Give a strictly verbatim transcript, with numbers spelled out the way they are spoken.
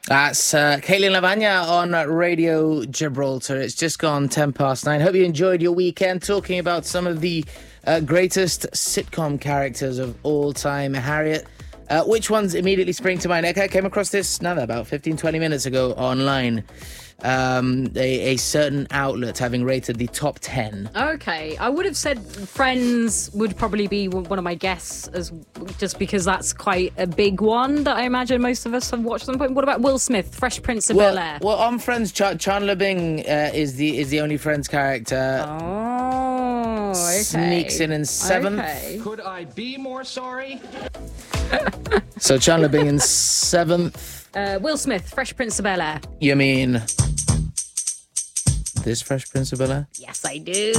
That's uh, Caitlin Lavagna on Radio Gibraltar. It's just gone ten past nine. Hope you enjoyed your weekend talking about some of the uh, greatest sitcom characters of all time. Harriet, uh, which ones immediately spring to mind? I came across this, no, about fifteen, twenty minutes ago online. Um, a, a certain outlet having rated the top ten. Okay, I would have said Friends would probably be one of my guesses, as just because that's quite a big one that I imagine most of us have watched at some point. What about Will Smith, Fresh Prince of Well, Bel-Air? well, on Friends, Ch- Chandler Bing uh, is the is the only Friends character. Oh, okay. Sneaks in in seventh. Okay. Could I be more sorry? So Chandler Bing in seventh. Uh, Will Smith, Fresh Prince of Bel-Air. You mean this Fresh Prince of Bel-Air? Yes, I do.